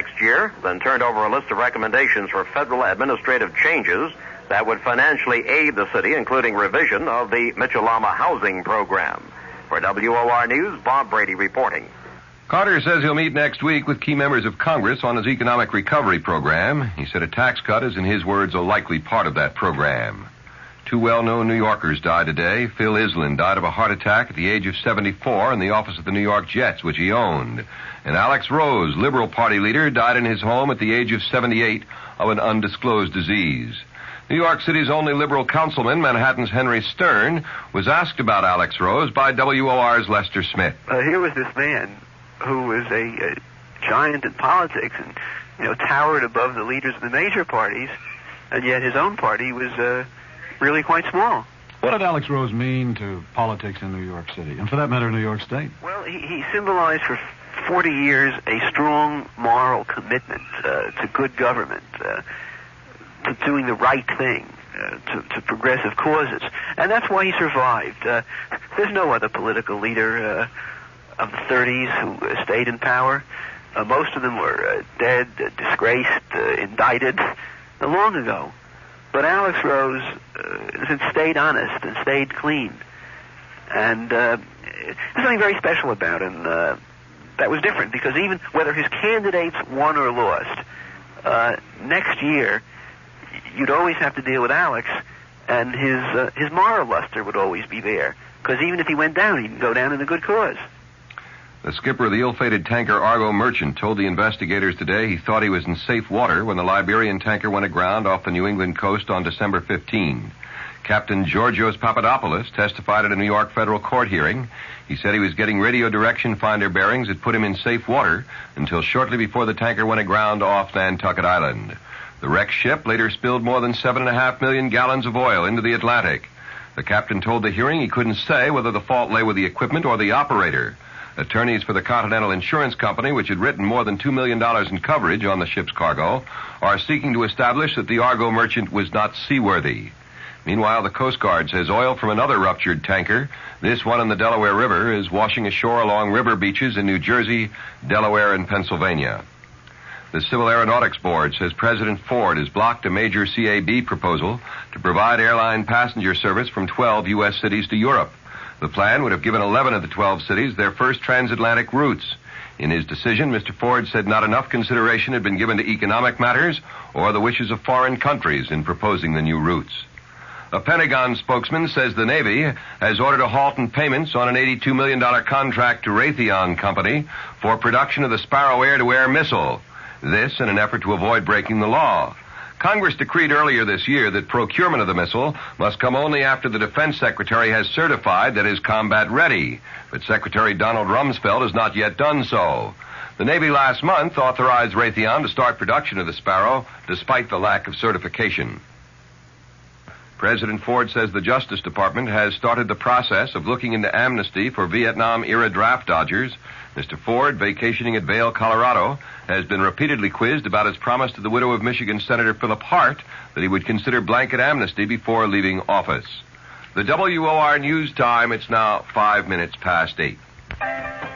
next year, then turned over a list of recommendations for federal administrative changes that would financially aid the city, including revision of the Mitchell-Lama housing program. For WOR News, Bob Brady reporting. Carter says he'll meet next week with key members of Congress on his economic recovery program. He said a tax cut is, in his words, a likely part of that program. Two well-known New Yorkers died today. Phil Island died of a heart attack at the age of 74 in the office of the New York Jets, which he owned. And Alex Rose, Liberal Party leader, died in his home at the age of 78 of an undisclosed disease. New York City's only Liberal councilman, Manhattan's Henry Stern, was asked about Alex Rose by WOR's Lester Smith. Here was this man who was a giant in politics and, towered above the leaders of the major parties, and yet his own party was really quite small. What did Alex Rose mean to politics in New York City, and for that matter, New York State? Well, he symbolized for 40 years a strong moral commitment to good government, to doing the right thing, to progressive causes. And that's why he survived. There's no other political leader of the 30s who stayed in power. Most of them were dead, disgraced, indicted long ago. But Alex Rose stayed honest and stayed clean. And there's something very special about him that was different, because even whether his candidates won or lost, next year you'd always have to deal with Alex, and his moral luster would always be there, because even if he went down, he'd go down in a good cause. The skipper of the ill-fated tanker Argo Merchant told the investigators today he thought he was in safe water when the Liberian tanker went aground off the New England coast on December 15. Captain Georgios Papadopoulos testified at a New York federal court hearing. He said he was getting radio direction finder bearings that put him in safe water until shortly before the tanker went aground off Nantucket Island. The wrecked ship later spilled more than 7.5 million gallons of oil into the Atlantic. The captain told the hearing he couldn't say whether the fault lay with the equipment or the operator. Attorneys for the Continental Insurance Company, which had written more than $2 million in coverage on the ship's cargo, are seeking to establish that the Argo Merchant was not seaworthy. Meanwhile, the Coast Guard says oil from another ruptured tanker, this one in the Delaware River, is washing ashore along river beaches in New Jersey, Delaware, and Pennsylvania. The Civil Aeronautics Board says President Ford has blocked a major CAB proposal to provide airline passenger service from 12 U.S. cities to Europe. The plan would have given 11 of the 12 cities their first transatlantic routes. In his decision, Mr. Ford said not enough consideration had been given to economic matters or the wishes of foreign countries in proposing the new routes. A Pentagon spokesman says the Navy has ordered a halt in payments on an $82 million contract to Raytheon Company for production of the Sparrow air-to-air missile. This in an effort to avoid breaking the law. Congress decreed earlier this year that procurement of the missile must come only after the Defense Secretary has certified that it is combat ready. But Secretary Donald Rumsfeld has not yet done so. The Navy last month authorized Raytheon to start production of the Sparrow despite the lack of certification. President Ford says the Justice Department has started the process of looking into amnesty for Vietnam-era draft dodgers. Mr. Ford, vacationing at Vail, Colorado, has been repeatedly quizzed about his promise to the widow of Michigan Senator Philip Hart that he would consider blanket amnesty before leaving office. The WOR News Time, it's now 5 minutes past 8.